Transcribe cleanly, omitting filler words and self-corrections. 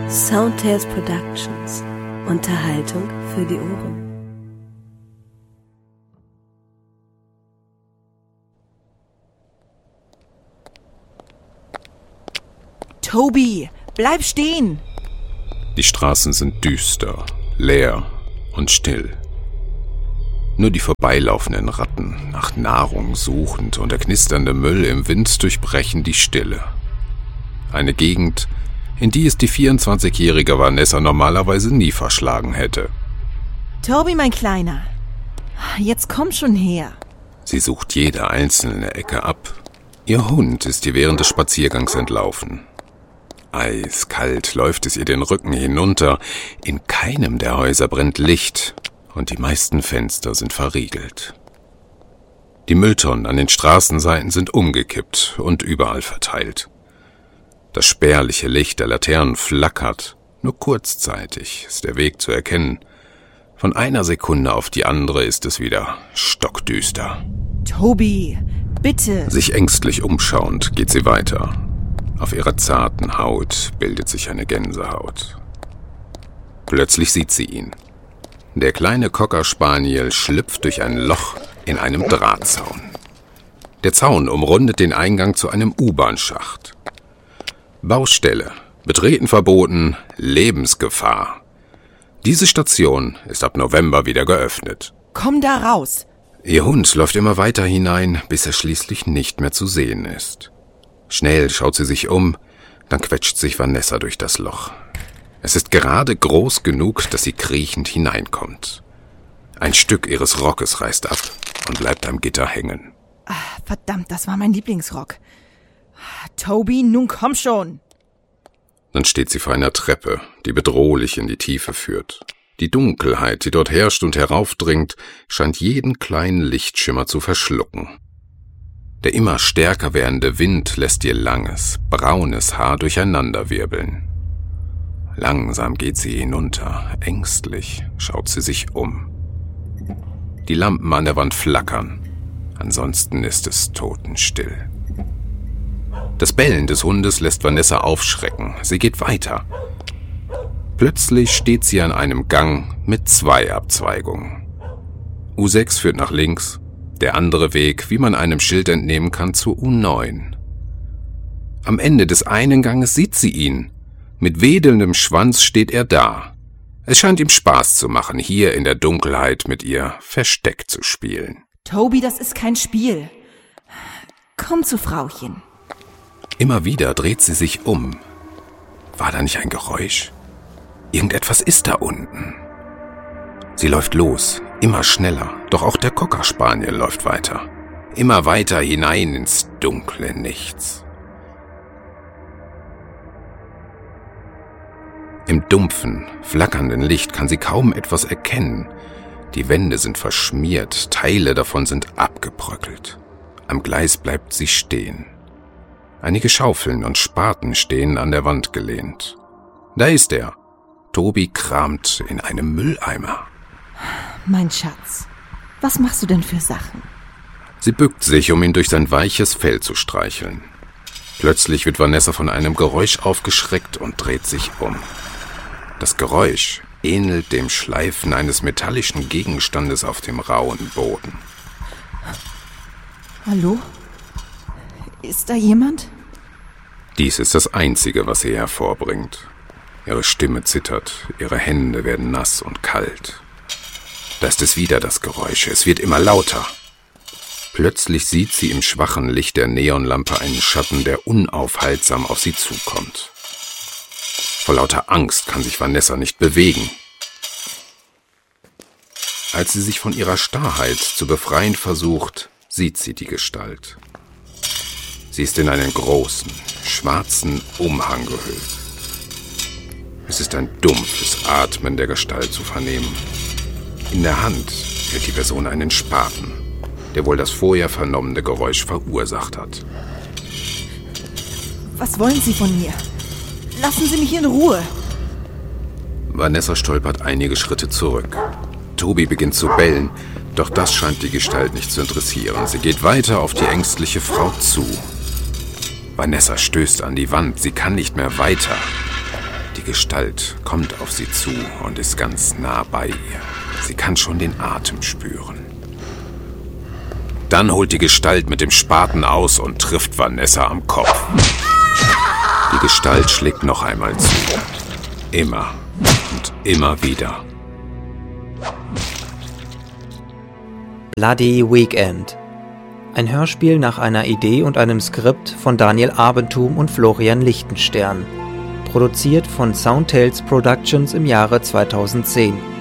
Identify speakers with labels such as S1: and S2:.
S1: Soundtales Productions. Unterhaltung für die Ohren.
S2: Toby, bleib stehen!
S3: Die Straßen sind düster, leer und still. Nur die vorbeilaufenden Ratten, nach Nahrung suchend, und der knisternde Müll im Wind durchbrechen die Stille. Eine Gegend, in die es die 24-jährige Vanessa normalerweise nie verschlagen hätte.
S2: Toby, mein Kleiner, jetzt komm schon her.
S3: Sie sucht jede einzelne Ecke ab. Ihr Hund ist ihr während des Spaziergangs entlaufen. Eiskalt läuft es ihr den Rücken hinunter. In keinem der Häuser brennt Licht und die meisten Fenster sind verriegelt. Die Mülltonnen an den Straßenseiten sind umgekippt und überall verteilt. Das spärliche Licht der Laternen flackert. Nur kurzzeitig ist der Weg zu erkennen. Von einer Sekunde auf die andere ist es wieder stockdüster.
S2: Toby, bitte!
S3: Sich ängstlich umschauend geht sie weiter. Auf ihrer zarten Haut bildet sich eine Gänsehaut. Plötzlich sieht sie ihn. Der kleine Cocker Spaniel schlüpft durch ein Loch in einem Drahtzaun. Der Zaun umrundet den Eingang zu einem U-Bahn-Schacht. Baustelle, Betreten verboten, Lebensgefahr. Diese Station ist ab November wieder geöffnet.
S2: Komm da raus!
S3: Ihr Hund läuft immer weiter hinein, bis er schließlich nicht mehr zu sehen ist. Schnell schaut sie sich um, dann quetscht sich Vanessa durch das Loch. Es ist gerade groß genug, dass sie kriechend hineinkommt. Ein Stück ihres Rockes reißt ab und bleibt am Gitter hängen.
S2: Verdammt, das war mein Lieblingsrock. Toby, nun komm schon!
S3: Dann steht sie vor einer Treppe, die bedrohlich in die Tiefe führt. Die Dunkelheit, die dort herrscht und heraufdringt, scheint jeden kleinen Lichtschimmer zu verschlucken. Der immer stärker werdende Wind lässt ihr langes, braunes Haar durcheinanderwirbeln. Langsam geht sie hinunter, ängstlich schaut sie sich um. Die Lampen an der Wand flackern, ansonsten ist es totenstill. Das Bellen des Hundes lässt Vanessa aufschrecken, sie geht weiter. Plötzlich steht sie an einem Gang mit 2 Abzweigungen. U6 führt nach links, der andere Weg, wie man einem Schild entnehmen kann, zur U9. Am Ende des einen Ganges sieht sie ihn. Mit wedelndem Schwanz steht er da. Es scheint ihm Spaß zu machen, hier in der Dunkelheit mit ihr Versteck zu spielen.
S2: Toby, das ist kein Spiel. Komm zu Frauchen.
S3: Immer wieder dreht sie sich um. War da nicht ein Geräusch? Irgendetwas ist da unten. Sie läuft los, immer schneller, doch auch der Cocker Spaniel läuft weiter. Immer weiter hinein ins dunkle Nichts. Im dumpfen, flackernden Licht kann sie kaum etwas erkennen. Die Wände sind verschmiert, Teile davon sind abgebröckelt. Am Gleis bleibt sie stehen. Einige Schaufeln und Spaten stehen an der Wand gelehnt. Da ist er. Toby kramt in einem Mülleimer.
S2: Mein Schatz, was machst du denn für Sachen?
S3: Sie bückt sich, um ihn durch sein weiches Fell zu streicheln. Plötzlich wird Vanessa von einem Geräusch aufgeschreckt und dreht sich um. Das Geräusch ähnelt dem Schleifen eines metallischen Gegenstandes auf dem rauen Boden.
S2: Hallo? Ist da jemand?
S3: Dies ist das Einzige, was sie hervorbringt. Ihre Stimme zittert, ihre Hände werden nass und kalt. Da ist es wieder, das Geräusch. Es wird immer lauter. Plötzlich sieht sie im schwachen Licht der Neonlampe einen Schatten, der unaufhaltsam auf sie zukommt. Vor lauter Angst kann sich Vanessa nicht bewegen. Als sie sich von ihrer Starrheit zu befreien versucht, sieht sie die Gestalt. Sie ist in einen großen, schwarzen Umhang gehüllt. Es ist ein dumpfes Atmen der Gestalt zu vernehmen. In der Hand hält die Person einen Spaten, der wohl das vorher vernommene Geräusch verursacht hat.
S2: Was wollen Sie von mir? Lassen Sie mich in Ruhe!
S3: Vanessa stolpert einige Schritte zurück. Toby beginnt zu bellen, doch das scheint die Gestalt nicht zu interessieren. Sie geht weiter auf die ängstliche Frau zu. Vanessa stößt an die Wand, sie kann nicht mehr weiter. Die Gestalt kommt auf sie zu und ist ganz nah bei ihr. Sie kann schon den Atem spüren. Dann holt die Gestalt mit dem Spaten aus und trifft Vanessa am Kopf. Die Gestalt schlägt noch einmal zu. Immer und immer wieder.
S4: Bloody Weekend. Ein Hörspiel nach einer Idee und einem Skript von Daniel Abenthum und Florian Lichtenstern. Produziert von Soundtales Productions im Jahre 2010.